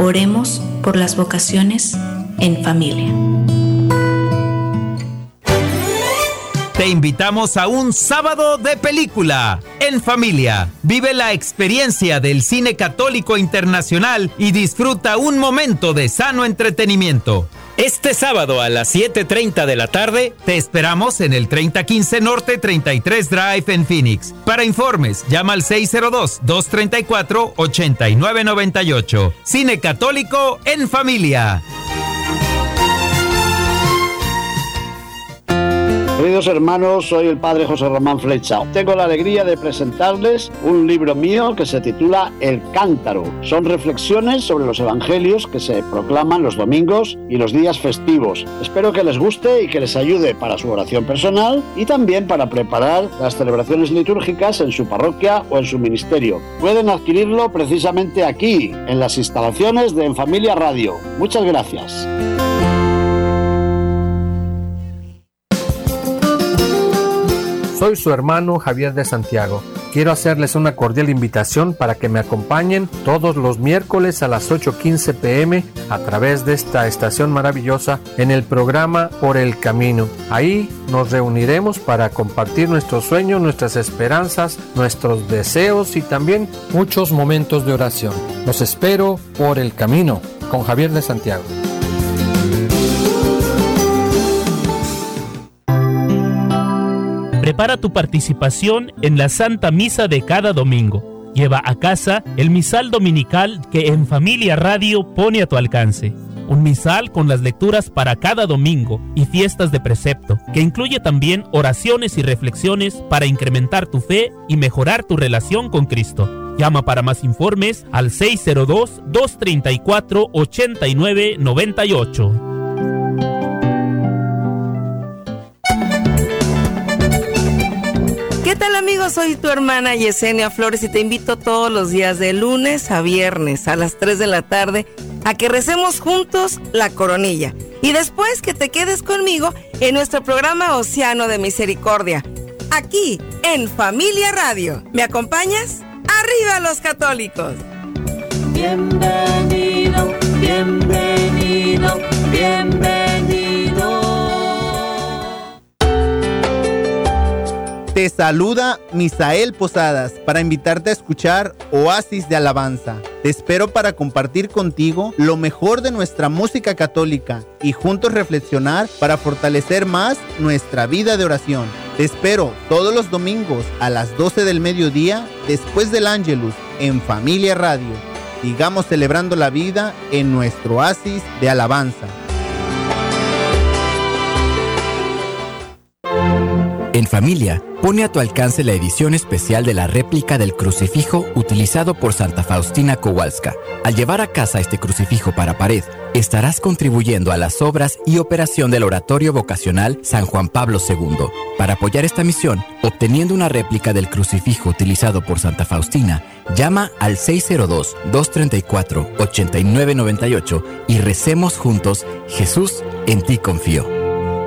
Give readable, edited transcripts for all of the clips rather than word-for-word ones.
Oremos por las vocaciones en familia. Te invitamos a un sábado de película en familia. Vive la experiencia del cine católico internacional y disfruta un momento de sano entretenimiento. Este sábado a las 7:30 de la tarde te esperamos en el 3015 Norte 33 Drive en Phoenix. Para informes, llama al 602-234-8998. Cine católico en familia. Queridos hermanos, soy el padre José Román Flecha. Tengo la alegría de presentarles un libro mío que se titula El Cántaro. Son reflexiones sobre los evangelios que se proclaman los domingos y los días festivos. Espero que les guste y que les ayude para su oración personal y también para preparar las celebraciones litúrgicas en su parroquia o en su ministerio. Pueden adquirirlo precisamente aquí, en las instalaciones de En Familia Radio. Muchas gracias. Soy su hermano Javier de Santiago. Quiero hacerles una cordial invitación para que me acompañen todos los miércoles a las 8:15 p.m. a través de esta estación maravillosa en el programa Por el Camino. Ahí nos reuniremos para compartir nuestros sueños, nuestras esperanzas, nuestros deseos y también muchos momentos de oración. Los espero por el camino con Javier de Santiago. Prepara tu participación en la Santa Misa de cada domingo. Lleva a casa el misal dominical que En Familia Radio pone a tu alcance. Un misal con las lecturas para cada domingo y fiestas de precepto, que incluye también oraciones y reflexiones para incrementar tu fe y mejorar tu relación con Cristo. Llama para más informes al 602-234-8998. ¿Qué tal, amigos? Soy tu hermana Yesenia Flores y te invito todos los días de lunes a viernes a las 3 de la tarde a que recemos juntos la coronilla y después que te quedes conmigo en nuestro programa Océano de Misericordia, aquí en Familia Radio. ¿Me acompañas? ¡Arriba los católicos! Bienvenido, bienvenido, bienvenido. Te saluda Misael Posadas para invitarte a escuchar Oasis de Alabanza. Te espero para compartir contigo lo mejor de nuestra música católica y juntos reflexionar para fortalecer más nuestra vida de oración. Te espero todos los domingos a las 12 del mediodía después del Ángelus en Familia Radio. Sigamos celebrando la vida en nuestro Oasis de Alabanza. En Familia, pone a tu alcance la edición especial de la réplica del crucifijo utilizado por Santa Faustina Kowalska. Al llevar a casa este crucifijo para pared, estarás contribuyendo a las obras y operación del Oratorio Vocacional San Juan Pablo II. Para apoyar esta misión, obteniendo una réplica del crucifijo utilizado por Santa Faustina, llama al 602-234-8998 y recemos juntos: Jesús, en ti confío.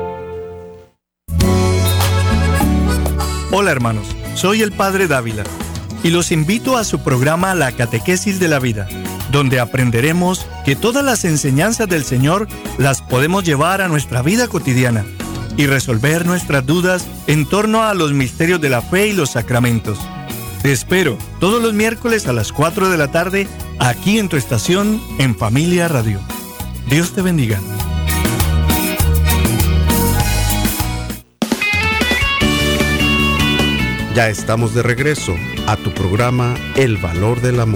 Hola hermanos, soy el Padre Dávila y los invito a su programa La Catequesis de la Vida, donde aprenderemos que todas las enseñanzas del Señor las podemos llevar a nuestra vida cotidiana y resolver nuestras dudas en torno a los misterios de la fe y los sacramentos. Te espero todos los miércoles a las 4 de la tarde aquí en tu estación En Familia Radio. Dios te bendiga. Ya estamos de regreso a tu programa El Valor del Amor.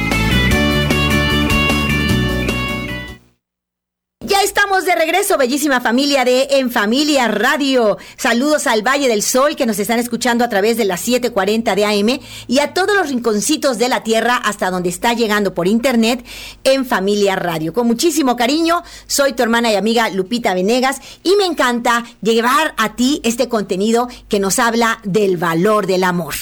Ya estamos de regreso, bellísima familia de En Familia Radio. Saludos al Valle del Sol que nos están escuchando a través de las 7:40 de AM y a todos los rinconcitos de la tierra hasta donde está llegando por internet En Familia Radio. Con muchísimo cariño, soy tu hermana y amiga Lupita Venegas y me encanta llevar a ti este contenido que nos habla del valor del amor.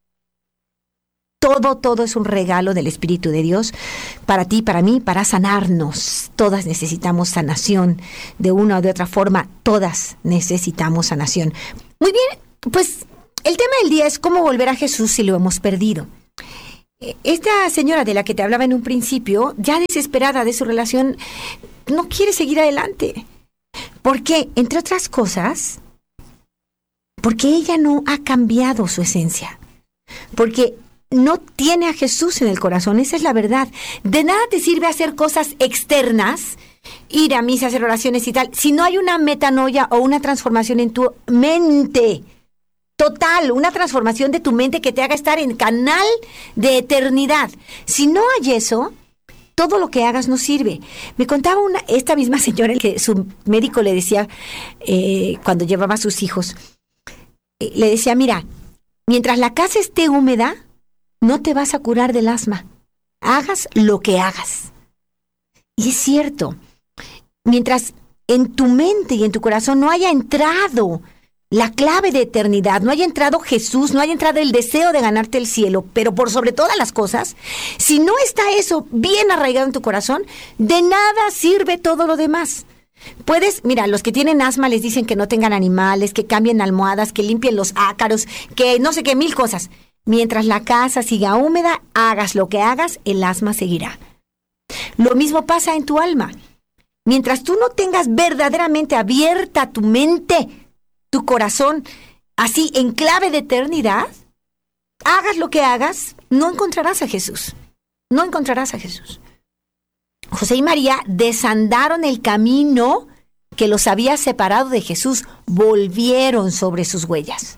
Todo es un regalo del Espíritu de Dios para ti, para mí, para sanarnos. Todas necesitamos sanación, de una o de otra forma, todas necesitamos sanación. Muy bien, pues el tema del día es cómo volver a Jesús si lo hemos perdido. esta señora de la que te hablaba en un principio, ya desesperada de su relación, no quiere seguir adelante. ¿Por qué? Entre otras cosas, porque ella no ha cambiado su esencia. Porque no tiene a Jesús en el corazón, esa es la verdad. De nada te sirve hacer cosas externas, ir a misa, hacer oraciones y tal, si no hay una metanoia o una transformación en tu mente. Total, una transformación de tu mente que te haga estar en canal de eternidad. Si no hay eso, todo lo que hagas no sirve. Me contaba esta misma señora que su médico le decía, cuando llevaba a sus hijos, le decía, mira, mientras la casa esté húmeda, no te vas a curar del asma. Hagas lo que hagas. Y es cierto, mientras en tu mente y en tu corazón no haya entrado la clave de eternidad, no haya entrado Jesús, no haya entrado el deseo de ganarte el cielo, pero por sobre todas las cosas, si no está eso bien arraigado en tu corazón, de nada sirve todo lo demás. Mira, los que tienen asma les dicen que no tengan animales, que cambien almohadas, que limpien los ácaros, que no sé qué, 1000 cosas. Mientras la casa siga húmeda, hagas lo que hagas, el asma seguirá. Lo mismo pasa en tu alma. Mientras tú no tengas verdaderamente abierta tu mente, tu corazón, así en clave de eternidad, hagas lo que hagas, no encontrarás a Jesús. No encontrarás a Jesús. José y María desandaron el camino que los había separado de Jesús, volvieron sobre sus huellas.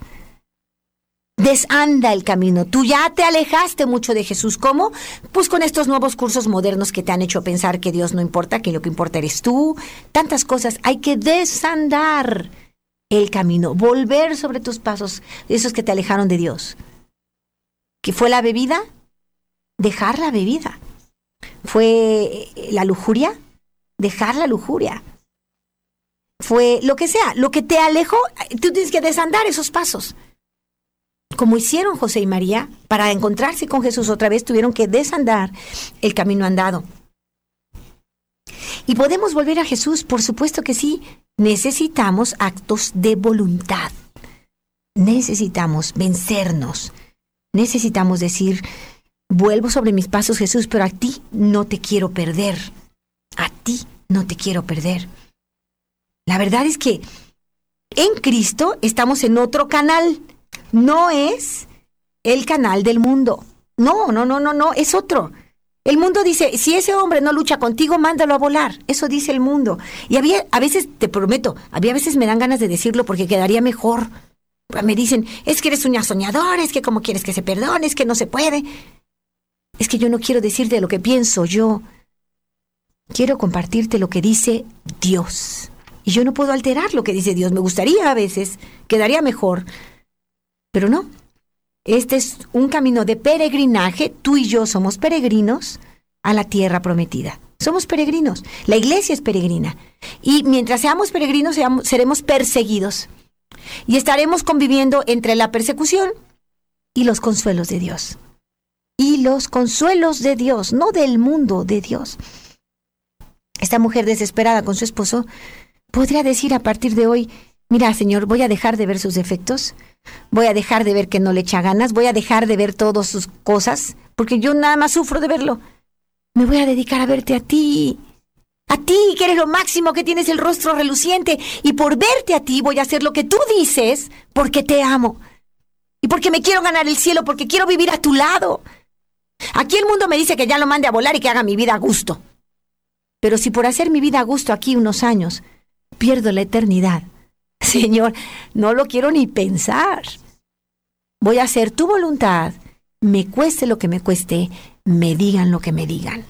Desanda el camino. Tú ya te alejaste mucho de Jesús. ¿Cómo? Pues con estos nuevos cursos modernos que te han hecho pensar que Dios no importa, que lo que importa eres tú. Tantas cosas. Hay que desandar el camino, volver sobre tus pasos, esos que te alejaron de Dios. ¿Qué fue la bebida? Dejar la bebida. ¿Fue la lujuria? Dejar la lujuria. Fue lo que sea, lo que te alejó, tú tienes que desandar esos pasos. Como hicieron José y María, para encontrarse con Jesús otra vez, tuvieron que desandar el camino andado. ¿Y podemos volver a Jesús? Por supuesto que sí. Necesitamos actos de voluntad. Necesitamos vencernos. Necesitamos decir, vuelvo sobre mis pasos, Jesús, pero a ti no te quiero perder. A ti no te quiero perder. La verdad es que en Cristo estamos en otro canal. No es el canal del mundo. No, es otro. El mundo dice, si ese hombre no lucha contigo, mándalo a volar. Eso dice el mundo. Y a veces, te prometo, a veces me dan ganas de decirlo porque quedaría mejor. Me dicen, es que eres un soñador, es que cómo quieres que se perdone, es que no se puede. Es que yo no quiero decirte lo que pienso yo. Quiero compartirte lo que dice Dios. Y yo no puedo alterar lo que dice Dios. Me gustaría a veces, quedaría mejor. Pero no, este es un camino de peregrinaje. Tú y yo somos peregrinos a la tierra prometida. Somos peregrinos. La iglesia es peregrina. Y mientras seamos peregrinos, seremos perseguidos. Y estaremos conviviendo entre la persecución y los consuelos de Dios. Y los consuelos de Dios, no del mundo, de Dios. Esta mujer desesperada con su esposo podría decir a partir de hoy, mira, Señor, voy a dejar de ver sus defectos, voy a dejar de ver que no le echa ganas, voy a dejar de ver todas sus cosas, porque yo nada más sufro de verlo. Me voy a dedicar a verte a ti que eres lo máximo, que tienes el rostro reluciente, y por verte a ti voy a hacer lo que tú dices, porque te amo, y porque me quiero ganar el cielo, porque quiero vivir a tu lado. Aquí el mundo me dice que ya lo mande a volar y que haga mi vida a gusto. Pero si por hacer mi vida a gusto aquí unos años pierdo la eternidad, Señor, no lo quiero ni pensar. Voy a hacer tu voluntad, me cueste lo que me cueste, me digan lo que me digan.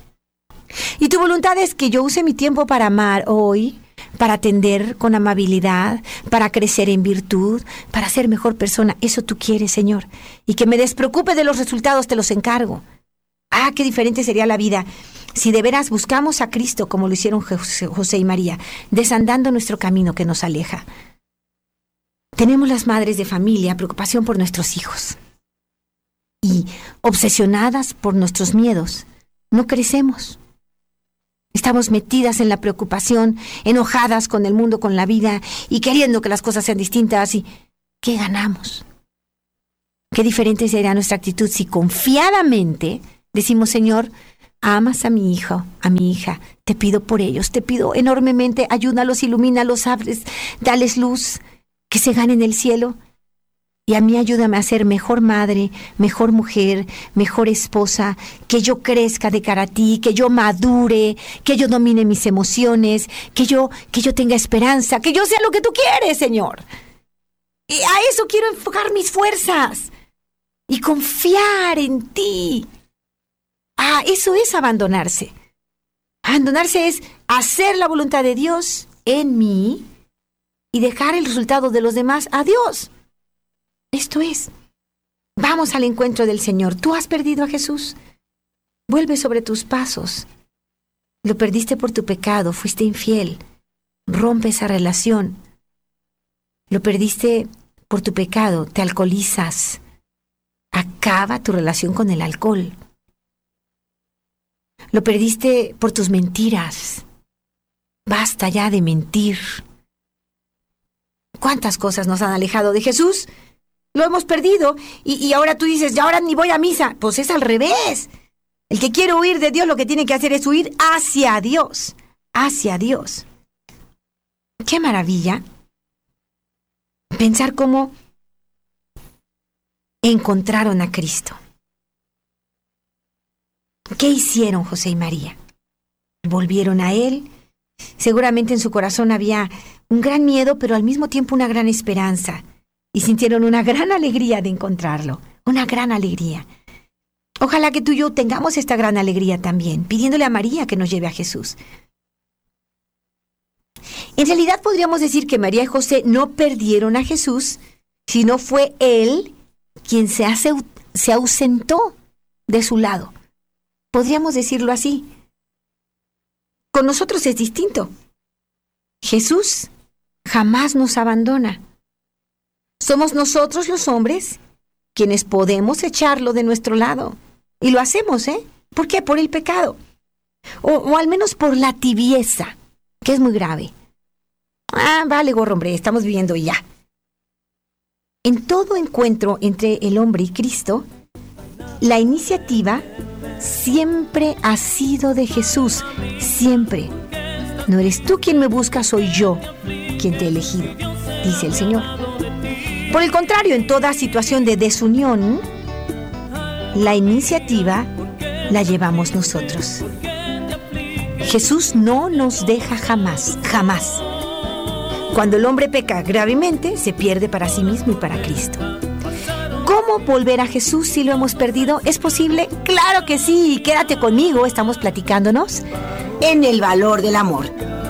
Y tu voluntad es que yo use mi tiempo para amar hoy, para atender con amabilidad, para crecer en virtud, para ser mejor persona. Eso tú quieres, Señor. Y que me despreocupe de los resultados, te los encargo. Ah, qué diferente sería la vida si de veras buscamos a Cristo como lo hicieron José y María, desandando nuestro camino que nos aleja. Tenemos las madres de familia preocupación por nuestros hijos y obsesionadas por nuestros miedos. No crecemos. Estamos metidas en la preocupación, enojadas con el mundo, con la vida y queriendo que las cosas sean distintas. ¿Y qué ganamos? Qué diferente será nuestra actitud si confiadamente decimos, Señor, amas a mi hijo, a mi hija, te pido por ellos, te pido enormemente, ayúdalos, ilumínalos, abres, dales luz, que se ganen el cielo. Y a mí ayúdame a ser mejor madre, mejor mujer, mejor esposa, que yo crezca de cara a ti, que yo madure, que yo domine mis emociones, que yo tenga esperanza, que yo sea lo que tú quieres, Señor. Y a eso quiero enfocar mis fuerzas y confiar en ti. Eso es abandonarse. Abandonarse es hacer la voluntad de Dios en mí y dejar el resultado de los demás a Dios. Esto es, vamos al encuentro del Señor. ¿Tú has perdido a Jesús? Vuelve sobre tus pasos. Lo perdiste por tu pecado, fuiste infiel. Rompe esa relación. Lo perdiste por tu pecado, te alcoholizas. Acaba tu relación con el alcohol. Lo perdiste por tus mentiras. Basta ya de mentir. ¿Cuántas cosas nos han alejado de Jesús? Lo hemos perdido y ahora tú dices, ya ahora ni voy a misa. Pues es al revés. El que quiere huir de Dios lo que tiene que hacer es huir hacia Dios. Hacia Dios. ¡Qué maravilla! Pensar cómo encontraron a Cristo. ¿Qué hicieron José y María? Volvieron a Él. Seguramente en su corazón había un gran miedo, pero al mismo tiempo una gran esperanza. Y sintieron una gran alegría de encontrarlo. Una gran alegría. Ojalá que tú y yo tengamos esta gran alegría también, pidiéndole a María que nos lleve a Jesús. En realidad podríamos decir que María y José no perdieron a Jesús, sino fue Él quien se ausentó de su lado. Podríamos decirlo así. Con nosotros es distinto. Jesús jamás nos abandona. Somos nosotros los hombres quienes podemos echarlo de nuestro lado. Y lo hacemos, ¿eh? ¿Por qué? Por el pecado. O al menos por la tibieza, que es muy grave. Vale, gorro, hombre, estamos viviendo y ya. En todo encuentro entre el hombre y Cristo, la iniciativa siempre ha sido de Jesús. Siempre. No eres tú quien me busca, soy yo quien te he elegido, dice el Señor. Por el contrario, en toda situación de desunión, la iniciativa la llevamos nosotros. Jesús no nos deja jamás, jamás. Cuando el hombre peca gravemente, se pierde para sí mismo y para Cristo. ¿Cómo volver a Jesús si lo hemos perdido? ¿Es posible? ¡Claro que sí! Quédate conmigo, estamos platicándonos en El Valor del Amor.